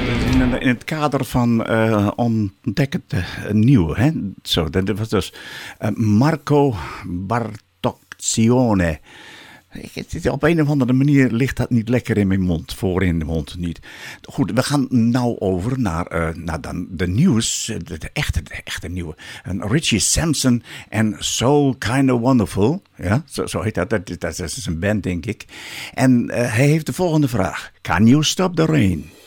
in het kader van Ontdek het Nieuwe. Hè? Zo, dat was dus Marco Bartoccione. Op een of andere manier ligt dat niet lekker in mijn mond. Voor in de mond niet. Goed, we gaan nou over naar dan de nieuws. De echte nieuwe. Richie Sampson en So Kinda Wonderful. Ja, zo heet dat. Dat is een band, denk ik. En hij heeft de volgende vraag. Can you stop the rain?